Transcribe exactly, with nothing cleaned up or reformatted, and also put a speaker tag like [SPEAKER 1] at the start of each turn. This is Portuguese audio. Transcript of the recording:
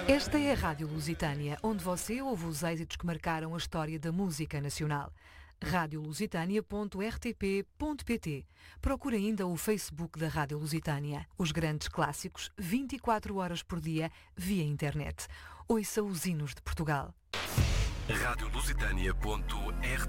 [SPEAKER 1] Esta é a Rádio Lusitânia, onde você ouve os êxitos que marcaram a história da música nacional. rádio lusitânia ponto r t p ponto p t. Procure ainda o Facebook da Rádio Lusitânia. Os grandes clássicos, vinte e quatro horas por dia, via internet. Ouça os hinos de Portugal.
[SPEAKER 2] rádio lusitânia ponto r